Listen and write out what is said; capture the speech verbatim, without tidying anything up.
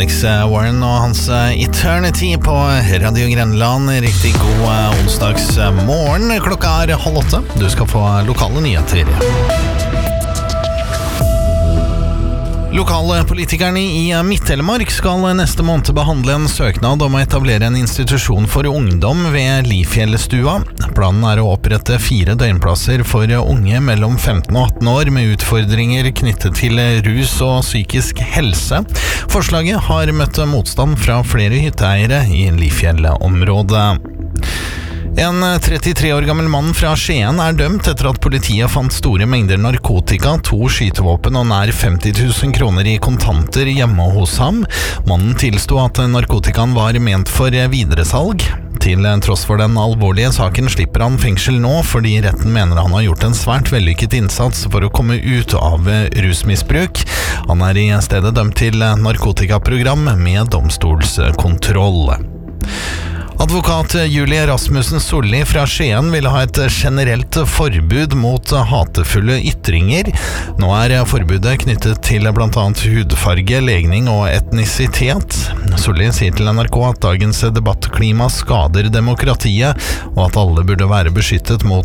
Alex Warren og hans Eternity på Radio Grenland. Riktig god onsdagsmorgen. Klokka er halv åtte. Du skal få lokale nyheter. Lokalpolitikerne i Midt-Telemark skal neste måned behandle en søknad om å etablere en institusjon for ungdom ved Lifjellstua. Planen er å opprette fire døgnplasser for unge mellom femten og atten år med utfordringer knyttet til rus og psykisk helse. Forslaget har møtt motstand fra flere hytteeiere i Lifjell-området. En trettitre år gammel mann fra Skien er dømt etter at politiet fant store mengder narkotika, to skytevåpen og nær femti tusen kroner i kontanter hjemme hos ham. Mannen tilsto at narkotikaen var ment for videresalg. Til tross for den alvorlige saken slipper han fengsel nå, fordi retten mener han har gjort en svært vellykket innsats for å komme ut av rusmisbruk. Han er i stedet dømt til narkotikaprogram med domstolskontroll. Advokat Julie Rasmussen Solli fra Skien ville ha et generelt forbud mot hatefulle ytringer. Nå er forbudet knyttet til blant annet hudfarge, legning og etnisitet. Solli sier til N R K at dagens debattklima skader demokratiet, og at alle burde være beskyttet mot